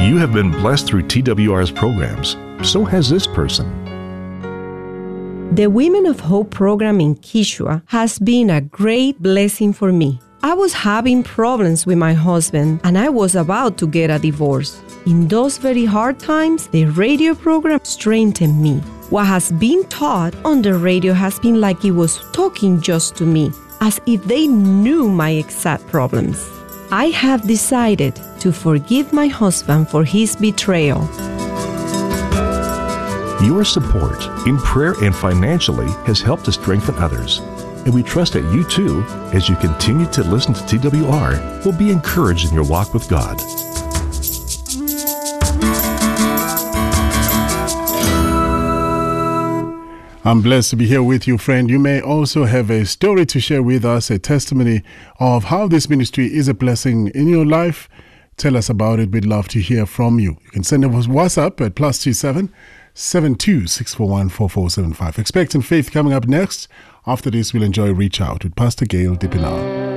You have been blessed through TWR's programs. So has this person. The Women of Hope program in Quechua has been a great blessing for me. I was having problems with my husband and I was about to get a divorce. In those very hard times, the radio program strengthened me. What has been taught on the radio has been like it was talking just to me, as if they knew my exact problems. I have decided to forgive my husband for his betrayal. Your support in prayer and financially has helped to strengthen others. And we trust that you too, as you continue to listen to TWR, will be encouraged in your walk with God. I'm blessed to be here with you, friend. You may also have a story to share with us, a testimony of how this ministry is a blessing in your life. Tell us about it. We'd love to hear from you. You can send us WhatsApp at +27 72 641 4475. Expecting Faith coming up next. After this, we'll enjoy Reach Out with Pastor Gail Dipinal.